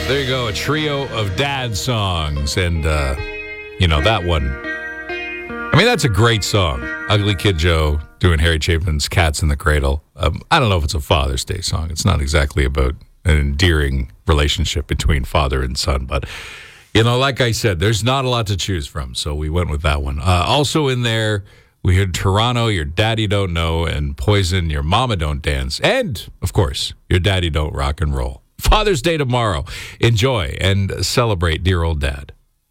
There you go, a trio of dad songs. And, that one. I mean, that's a great song. Ugly Kid Joe doing Harry Chapin's Cats in the Cradle. I don't know if it's a Father's Day song. It's not exactly about an endearing relationship between father and son. But, like I said, there's not a lot to choose from. So we went with that one. Also in there, we had Toronto, Your Daddy Don't Know, and Poison, Your Mama Don't Dance. And, of course, Your Daddy Don't Rock and Roll. Father's Day tomorrow. Enjoy and celebrate dear old dad.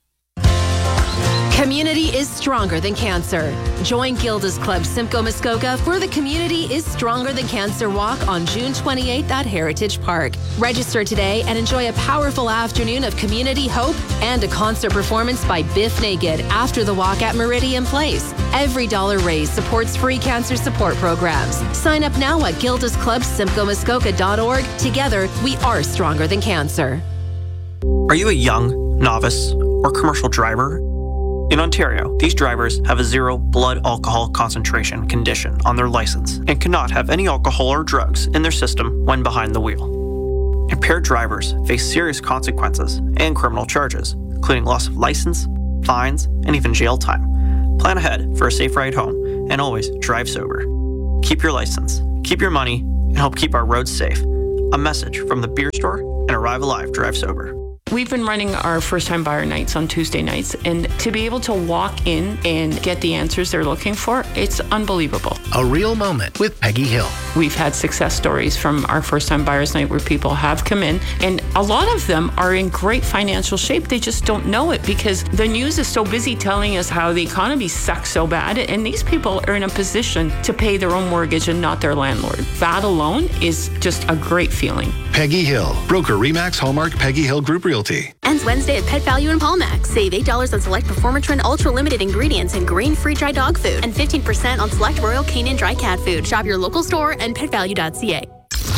Community is stronger than cancer. Join Gilda's Club Simcoe Muskoka for the Community is Stronger Than Cancer Walk on June 28th at Heritage Park. Register today and enjoy a powerful afternoon of community hope and a concert performance by Biff Naked after the walk at Meridian Place. Every dollar raised supports free cancer support programs. Sign up now at gildasclubsimcoemuskoka.org. Together, we are stronger than cancer. Are you a young, novice, or commercial driver? In Ontario, these drivers have a 0 blood alcohol concentration condition on their license and cannot have any alcohol or drugs in their system when behind the wheel. Impaired drivers face serious consequences and criminal charges, including loss of license, fines, and even jail time. Plan ahead for a safe ride home and always drive sober. Keep your license, keep your money, and help keep our roads safe. A message from the Beer Store and Arrive Alive Drive Sober. We've been running our first-time buyer nights on Tuesday nights, and to be able to walk in and get the answers they're looking for, it's unbelievable. A real moment with Peggy Hill. We've had success stories from our first-time buyers night where people have come in, and a lot of them are in great financial shape. They just don't know it because the news is so busy telling us how the economy sucks so bad, and these people are in a position to pay their own mortgage and not their landlord. That alone is just a great feeling. Peggy Hill, broker Remax Hallmark Peggy Hill Group Realty. Ends Wednesday at Pet Value in Palmax. Save $8 on select Performatrin Ultra Limited ingredients and grain-free dry dog food, and 15% on select Royal Canin dry cat food. Shop your local store and petvalue.ca.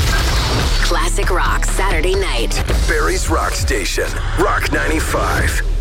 Classic Rock Saturday night. Barrie's Rock Station, Rock 95.